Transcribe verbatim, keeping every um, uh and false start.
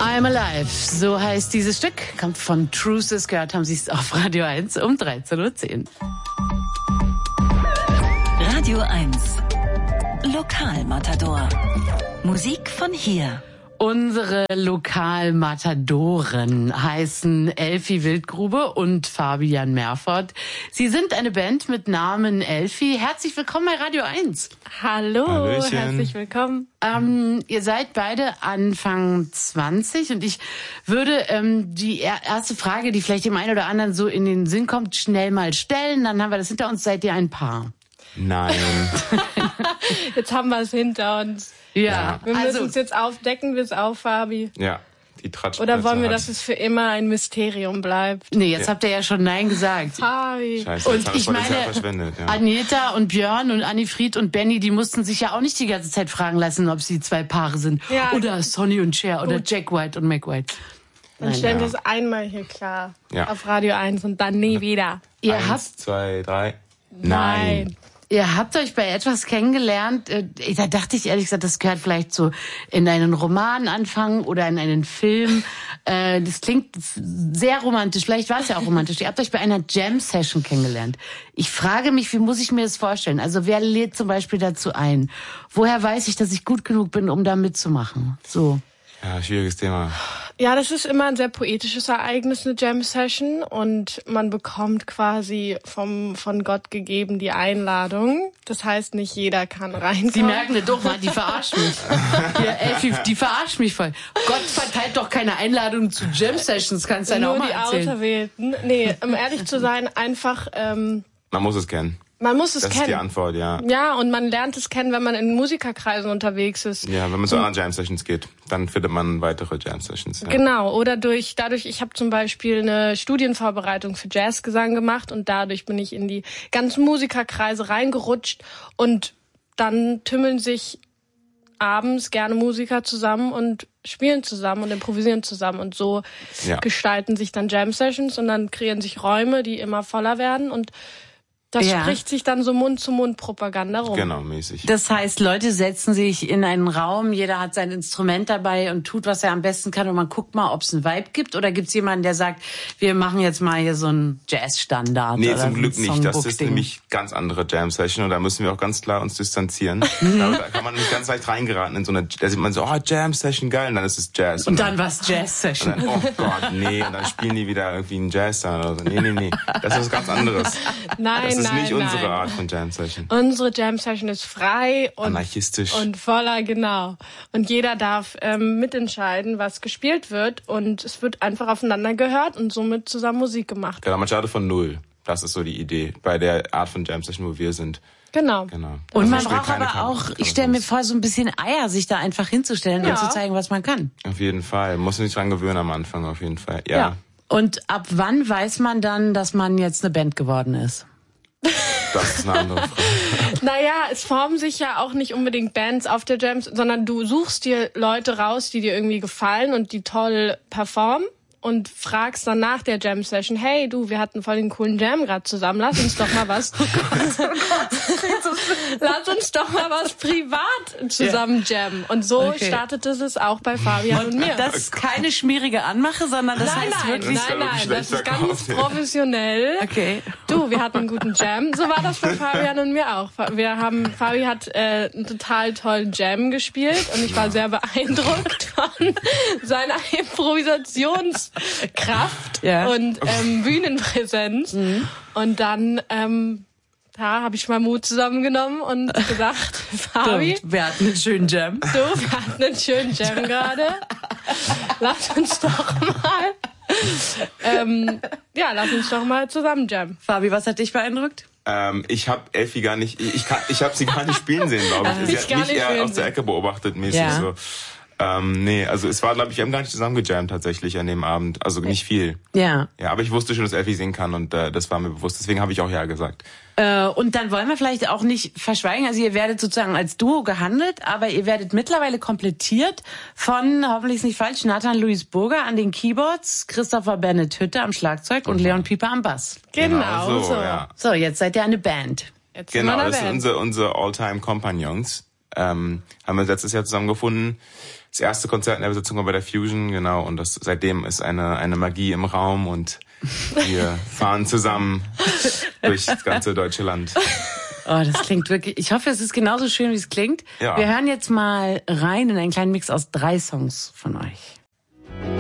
I'm Alive, so heißt dieses Stück, kommt von Truces, gehört haben Sie es auf Radio eins um dreizehn Uhr zehn. Radio eins, Lokalmatador, Musik von hier. Unsere Lokalmatadoren heißen Elfi Wildgrube und Fabian Merfort. Sie sind eine Band mit Namen Elfi. Herzlich willkommen bei Radio eins. Hallo, Hallöchen. herzlich willkommen. Ähm, ihr seid beide Anfang zwanzig und ich würde ähm, die erste Frage, die vielleicht dem einen oder anderen so in den Sinn kommt, schnell mal stellen. Dann haben wir das hinter uns. Seid ihr ein Paar? Nein. Jetzt haben wir es hinter uns. Ja. Wir müssen Also, es jetzt aufdecken, bis auf, Fabi. Ja, die Tratsch. Oder wollen wir, dass es für immer ein Mysterium bleibt? nee, jetzt Ja. habt ihr ja schon Nein gesagt. Fabi. Scheiße, jetzt Und haben wir ich das Potenzial meine, verschwendet. Ja. Agneta und Björn und Annifried und Benny, die mussten sich ja auch nicht die ganze Zeit fragen lassen, ob sie zwei Paare sind. Ja. Oder Sonny und Cher oder Gut. Jack White und Mac White. Dann stellen wir ja. es einmal hier klar. Ja. Auf Radio eins und dann nie wieder. Ihr Eins, habt, zwei, drei. Nein. ihr habt euch bei etwas kennengelernt, äh, da dachte ich ehrlich gesagt, das gehört vielleicht so in einen Roman anfangen oder in einen Film. Äh, das klingt sehr romantisch, vielleicht war es ja auch romantisch. Ihr habt euch bei einer Jam-Session kennengelernt. Ich frage mich, wie muss ich mir das vorstellen? Also wer lädt zum Beispiel dazu ein? Woher weiß ich, dass ich gut genug bin, um da mitzumachen? So. Ja, schwieriges Thema. Ja, das ist immer ein sehr poetisches Ereignis, eine Jam-Session. Und man bekommt quasi vom von Gott gegeben die Einladung. Das heißt, nicht jeder kann reinkommen. Sie merken ne, doch mal, die verarscht mich. Hier, Elfi, die verarscht mich voll. Gott verteilt doch keine Einladung zu Jam-Sessions, kannst du ja Nur auch mal die erzählen. Auserwählten. Nee, um ehrlich zu sein, einfach, ähm, Man muss es kennen. man muss es Das kennen. ist die Antwort, ja. Ja, und man lernt es kennen, wenn man in Musikerkreisen unterwegs ist. Ja, wenn man zu anderen Jam-Sessions geht, dann findet man weitere Jam-Sessions. Ja. Genau, oder durch dadurch, ich habe zum Beispiel eine Studienvorbereitung für Jazzgesang gemacht und dadurch bin ich in die ganzen Musikerkreise reingerutscht und dann tümmeln sich abends gerne Musiker zusammen und spielen zusammen und improvisieren zusammen und so Ja. gestalten sich dann Jam-Sessions und dann kreieren sich Räume, die immer voller werden und das Ja. spricht sich dann so Mund-zu-Mund-Propaganda rum. Genau, mäßig. Das heißt, Leute setzen sich in einen Raum, jeder hat sein Instrument dabei und tut, was er am besten kann und man guckt mal, ob es einen Vibe gibt oder gibt es jemanden, der sagt, wir machen jetzt mal hier so einen Jazz-Standard? Nee, oder zum so Glück ein nicht. Das ist Songbook-Ding? nämlich ganz andere Jam-Session und da müssen wir auch ganz klar uns distanzieren. da, da kann man nicht ganz leicht reingeraten in so eine, da sieht man so, oh, Jam-Session, geil, und dann ist es Jazz. Und dann was Jazz-Session. Und dann, oh Gott, nee, und dann spielen die wieder irgendwie einen Jazz dann oder so. Nee, nee, nee, das ist was ganz anderes. Nein, Das ist nein, nicht nein. unsere Art von Jam-Session. Unsere Jam-Session ist frei und, Anarchistisch. und voller, genau. Und jeder darf ähm, mitentscheiden, was gespielt wird. Und es wird einfach aufeinander gehört und somit zusammen Musik gemacht. Genau, man startet von null. Das ist so die Idee bei der Art von Jam-Session, wo wir sind. Genau. Genau. Und Also man spielt braucht keine aber auch, Karten- ich stelle mir vor, so ein bisschen Eier, sich da einfach hinzustellen Ja. und zu zeigen, was man kann. Auf jeden Fall. Muss sich dran gewöhnen am Anfang, auf jeden Fall. Ja. Ja. Und ab wann weiß man dann, dass man jetzt eine Band geworden ist? Das ist eine andere Frage. Naja, es formen sich ja auch nicht unbedingt Bands auf der Jams, sondern du suchst dir Leute raus, die dir irgendwie gefallen und die toll performen. Und fragst dann nach der Jam-Session, hey du, wir hatten voll den coolen Jam gerade zusammen, lass uns doch mal was, lass uns doch mal was privat zusammen jammen. Und so Okay. startete es auch bei Fabian und mir. Das ist keine schmierige Anmache, sondern das nein, heißt nein, wirklich... nein, nein, schlecht das ist ganz verkauft, ja. professionell. Okay. Du, wir hatten einen guten Jam. So war das bei Fabian und mir auch. Wir haben, Fabi hat äh, einen total tollen Jam gespielt und ich war sehr beeindruckt von seiner Improvisationskraft Ja. und ähm, Bühnenpräsenz. Und dann ähm, da habe ich mal Mut zusammengenommen und gesagt, Fabi, So, wir hatten einen schönen Jam. du, wir hatten einen schönen Jam gerade. Lass uns doch mal ähm, ja, lass uns doch mal zusammen jammen. Fabi, was hat dich beeindruckt? Ähm, ich habe Elfi gar nicht, ich, kann, ich habe sie gar nicht spielen sehen, glaube ich. Sie Ich hat gar mich nicht eher spielen aus der sehen. Ecke beobachtet, mäßig Ja. so. Ähm, nee, also es war, glaube ich, wir haben gar nicht zusammen gejammt tatsächlich an dem Abend. Also nicht viel. Ja. Ja, aber ich wusste schon, dass Elfi singen kann und äh, das war mir bewusst. Deswegen habe ich auch ja gesagt. Äh, und dann wollen wir vielleicht auch nicht verschweigen, also ihr werdet sozusagen als Duo gehandelt, aber ihr werdet mittlerweile komplettiert von, hoffentlich ist nicht falsch, Nathan Luis Burger an den Keyboards, Christopher Bennett Hütte am Schlagzeug und Leon Pieper am Bass. Genau, so. so. Ja. So, jetzt seid ihr eine Band. Jetzt sind Genau, wir in das der sind Band. unsere, unsere All-Time-Kompagnons. Ähm, haben wir letztes Jahr zusammengefunden. das erste Konzert in der Besetzung war bei der Fusion, genau, und das seitdem ist eine eine Magie im Raum und wir fahren zusammen durch das ganze deutsche Land. Oh, das klingt wirklich, ich hoffe, es ist genauso schön, wie es klingt. Ja. Wir hören jetzt mal rein in einen kleinen Mix aus drei Songs von euch.